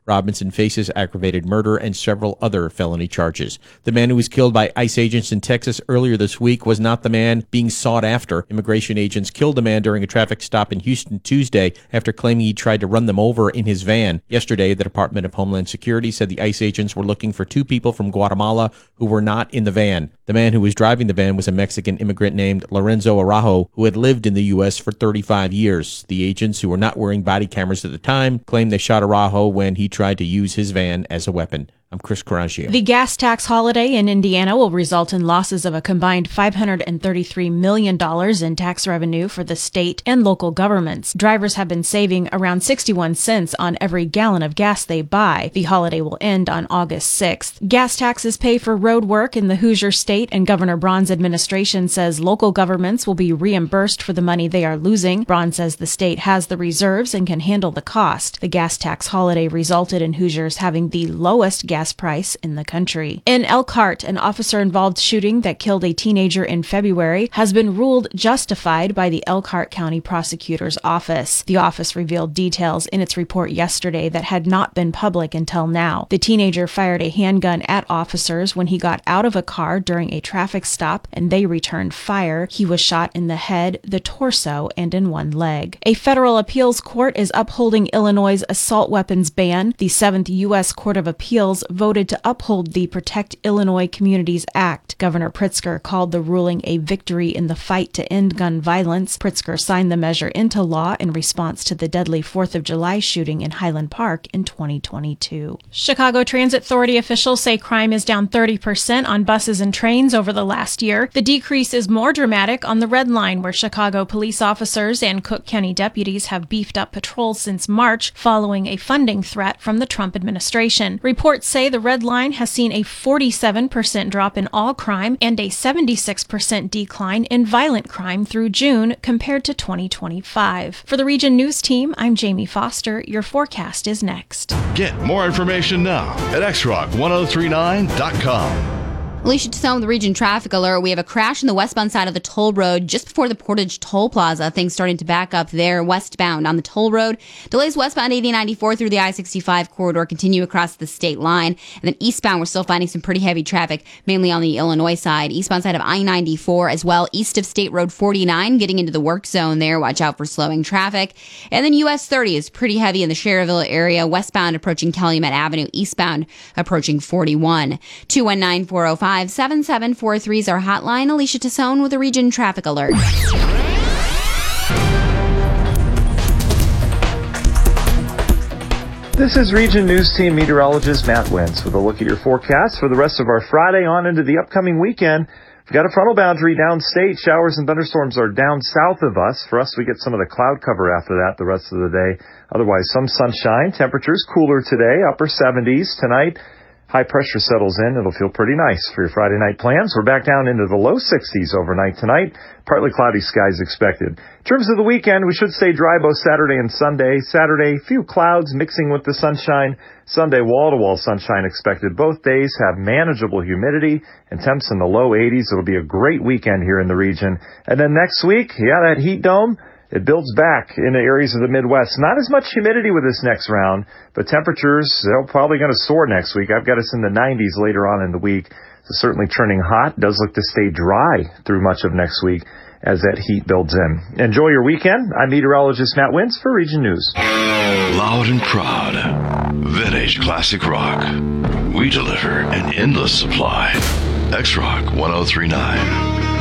Robinson faces aggravated murder and several other felony charges. The man who was killed by ICE agents in Texas earlier this week was not the man being sought after. Immigration agents killed a man during a traffic stop in Houston Tuesday after claiming he tried to run them over in his van. Yesterday, the Department of Homeland Security said the ICE agents were looking for two people from Guatemala who were not in the van. The man who was driving the van was a Mexican immigrant named Lorenzo Araujo, who had lived in the U.S. for 35 years. The agents, who were not wearing body cameras at the time, claimed they shot Araujo when he tried to use his van as a weapon. I'm Chris Coraggio. The gas tax holiday in Indiana will result in losses of a combined $533 million in tax revenue for the state and local governments. Drivers have been saving around 61 cents on every gallon of gas they buy. The holiday will end on August 6th. Gas taxes pay for road work in the Hoosier State, and Governor Braun's administration says local governments will be reimbursed for the money they are losing. Braun says the state has the reserves and can handle the cost. The gas tax holiday resulted in Hoosiers having the lowest gas price in the country. In Elkhart, an officer-involved shooting that killed a teenager in February has been ruled justified by the Elkhart County Prosecutor's Office. The office revealed details in its report yesterday that had not been public until now. The teenager fired a handgun at officers when he got out of a car during a traffic stop, and they returned fire. He was shot in the head, the torso, and in one leg. A federal appeals court is upholding Illinois' assault weapons ban. The 7th U.S. Court of Appeals voted to uphold the Protect Illinois Communities Act. Governor Pritzker called the ruling a victory in the fight to end gun violence. Pritzker signed the measure into law in response to the deadly 4th of July shooting in Highland Park in 2022. Chicago Transit Authority officials say crime is down 30% on buses and trains over the last year. The decrease is more dramatic on the Red Line, where Chicago police officers and Cook County deputies have beefed up patrols since March following a funding threat from the Trump administration. Reports say the Red Line has seen a 47% drop in all crime and a 76% decline in violent crime through June compared to 2025. For the Region News Team, I'm Jamie Foster. Your forecast is next. Get more information now at xrock1039.com. Alicia Tassone with the Region Traffic Alert. We have a crash on the westbound side of the toll road just before the Portage Toll Plaza. Things starting to back up there westbound on the toll road. Delays westbound 80-94 through the I-65 corridor continue across the state line. And then eastbound, we're still finding some pretty heavy traffic, mainly on the Illinois side. Eastbound side of I-94 as well. East of State Road 49, getting into the work zone there. Watch out for slowing traffic. And then US 30 is pretty heavy in the Cherville area. Westbound approaching Calumet Avenue. Eastbound approaching 41. 219-405. 7743 is our hotline. Alicia Tassone with the Region Traffic Alert. This is Region News Team meteorologist Matt Wentz with a look at your forecast for the rest of our Friday on into the upcoming weekend. We've got a frontal boundary downstate. Showers and thunderstorms are down south of us. For us, we get some of the cloud cover after that the rest of the day. Otherwise, some sunshine. Temperatures cooler today, upper 70s. Tonight, high pressure settles in. It'll feel pretty nice for your Friday night plans. We're back down into the low 60s overnight tonight. Partly cloudy skies expected. In terms of the weekend, we should stay dry both Saturday and Sunday. Saturday, few clouds mixing with the sunshine. Sunday, wall-to-wall sunshine expected. Both days have manageable humidity and temps in the low 80s. It'll be a great weekend here in the region. And then next week, that heat dome, it builds back into areas of the Midwest. Not as much humidity with this next round, but temperatures, they're probably going to soar next week. I've got us in the 90s later on in the week. So certainly turning hot. Does look to stay dry through much of next week as that heat builds in. Enjoy your weekend. I'm meteorologist Matt Wentz for Region News. Loud and proud. Vintage classic rock. We deliver an endless supply. X-Rock 1039.